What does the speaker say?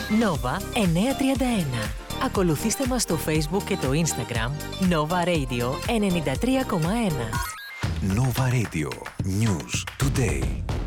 Nova 931. Ακολουθήστε μας στο Facebook και το Instagram Nova Radio 93,1. Nova Radio. News Today.